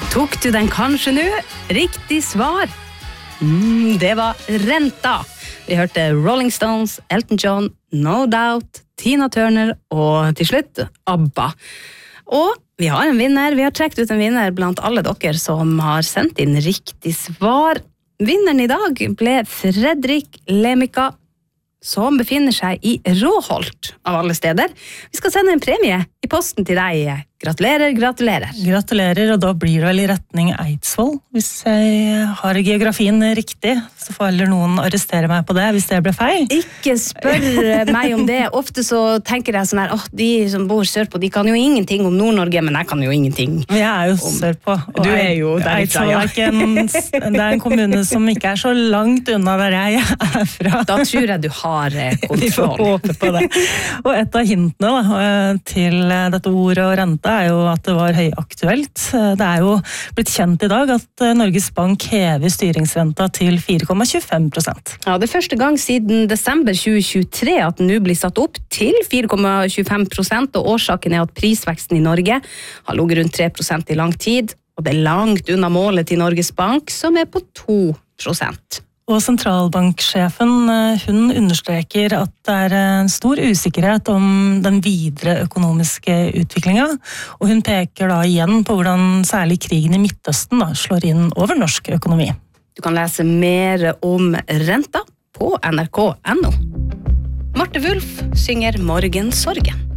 Tok du den kanskje nu? Riktig svar. Det var renta. Vi hørte Rolling Stones, Elton John, No Doubt, Tina Turner og til slutt ABBA. Og vi har en vinner. Vi har trekt ut en vinner blant alle dere som har sendt inn riktig svar. Vinneren i dag ble Fredrik Lemika, som befinner seg i Råholt av alle steder. Vi skal sende en premie i posten til deg. Gratulerer, gratulerer. Gratulerer, og da blir det vel i retning Eidsvoll. Hvis jeg har geografien riktig, så får heller noen arrestere meg på det, hvis det ble feil. Ikke spør meg om det. Ofte så tenker jeg sånn her, de som bor sørpå, de kan jo ingenting om Nord-Norge, men jeg kan jo ingenting. Men jeg er jo sørpå. Du er jo derifra, ja. Det er en kommune som ikke er så langt unna der jeg er fra. Da tror jeg du har kontroll. Vi får håpe på det. Og et av hintene til dette ordet og rente er jo at det var høyaktuelt. Det er jo blitt kjent i dag at Norges Bank hever styringsrenta til 4,25%. Ja, det er første gang siden desember 2023 at den nå blir satt opp til 4,25%, og årsaken er at prisveksten i Norge har ligget rundt 3% i lang tid, og det er langt unna målet til Norges Bank, som er på 2%. Og sentralbanksjefen, hun understreker at det er en stor usikkerhet om den videre økonomiske utviklingen, og hun peker da igjen på hvordan særlig krigen i Midtøsten slår inn over norsk økonomi. Du kan lese mer om renta på nrk.no. Marte Wulff synger Morgensorgen.